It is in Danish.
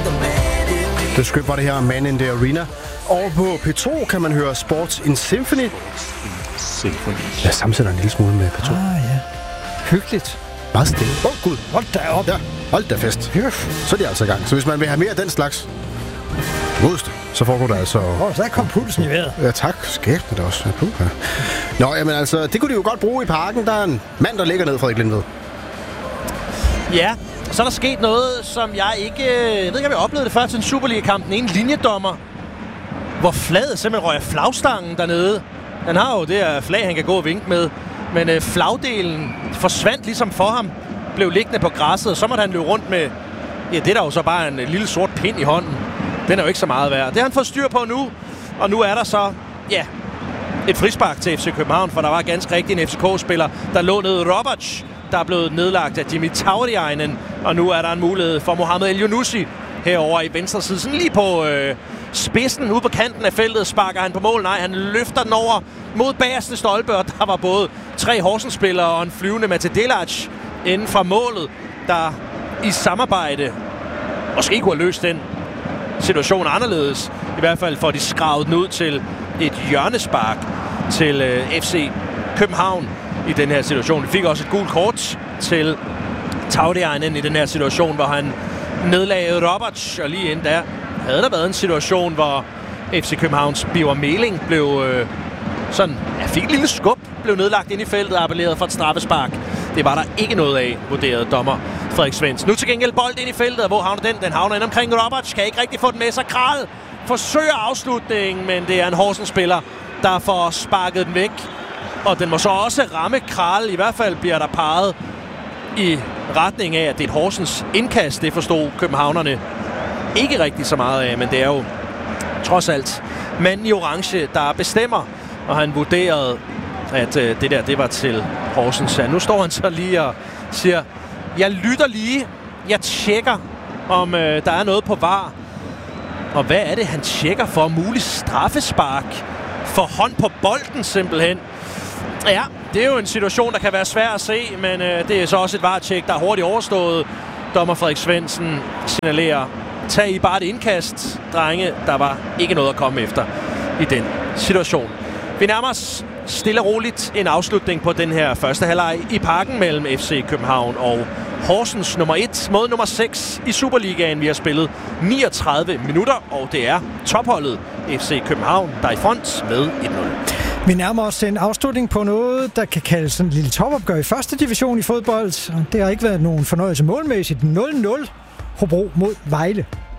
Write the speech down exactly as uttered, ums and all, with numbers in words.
Det skønt var det her Man in the Arena. Og på P to kan man høre Sports in Symphony. Symphony. Jeg sammensætter en lille smule med P to. Ah, ja. Hyggeligt. Meget stille. Åh, oh, gud. Hold da op. Ja, hold da fest. Så er de altså i gang. Så hvis man vil have mere af den slags godeste, så foregår der altså... Åh, oh, så kom pulsen i vejret. Ja, tak. Skæbne det også. Ja, ja. Nå, jamen altså, det kunne de jo godt bruge i parken. Der er en mand, der ligger ned, Frederik Lindved. Ja, så er der sket noget, som jeg ikke... Jeg ved ikke, om jeg oplevede det før til en Superliga-kamp. Den ene linjedommer, hvor flaget simpelthen røg af flagstangen dernede. Han har jo det her flag, han kan gå og vinke med. Men øh, flagdelen forsvandt ligesom for ham. Blev liggende på græsset, og så måtte han løbe rundt med... Ja, det er der jo så bare en øh, lille sort pind i hånden. Den er jo ikke så meget værd. Det har han fået styr på nu. Og nu er der så... Ja, et frispark til F C København, for der var ganske rigtig en F C K-spiller, der lå nede Roberts, der er blevet nedlagt af Jimmy Tauriainen, og nu er der en mulighed for Mohamed El Younousi herover i venstre side. Sådan lige på øh, spidsen, ude på kanten af feltet, sparker han på mål. Nej, han løfter den over mod bagerste stolpe, og der var både tre Horsens-spillere og en flyvende Mate Delac inden fra målet, der i samarbejde måske kunne have løst den situation anderledes. I hvert fald får de skravet den ud til et hjørnespark til øh, F C København i den her situation. De fik også et gult kort til Tauriainen i den her situation, hvor han nedlagde Roberts, og lige inden der havde der været en situation, hvor F C Københavns Biver Meling blev øh, sådan, ja, fik et lille skub, blev nedlagt ind i feltet og appelleret for et straffespark. Det var der ikke noget af, vurderede dommer Frederik Svendsen. Nu til gengæld bold ind i feltet, og hvor havner den? Den havner ind omkring Roberts, kan ikke rigtig få den med sig. Kral forsøger afslutningen, men det er en Horsens-spiller, der får sparket den væk. Og den må så også ramme Kral. I hvert fald bliver der peget i retning af, at det er et Horsens indkast. Det forstod københavnerne ikke rigtig så meget af, men det er jo trods alt manden i orange, der bestemmer. Og han vurderede, at øh, det der, det var til Horsens. Ja, nu står han så lige og siger, jeg lytter lige, jeg tjekker, om øh, der er noget på V A R. Og hvad er det, han tjekker for? Mulig straffespark for hånd på bolden simpelthen. Ja, det er jo en situation, der kan være svær at se, men øh, det er så også et V A R-tjek, der er hurtigt overstået. Dommer Frederik Svendsen signalerer, tag I bare et indkast, drenge. Der var ikke noget at komme efter i den situation. Vi nærmer os stille og roligt en afslutning på den her første halvleg i parken mellem F C København og Horsens nummer et mod nummer seks i Superligaen. Vi har spillet niogtredive minutter, og det er topholdet F C København, der er i front med et nul. Vi nærmer os en afslutning på noget, der kan kaldes en lille topopgør i første division i fodbold. Det har ikke været nogen fornøjelse målmæssigt. nul nul Hobro mod Vejle.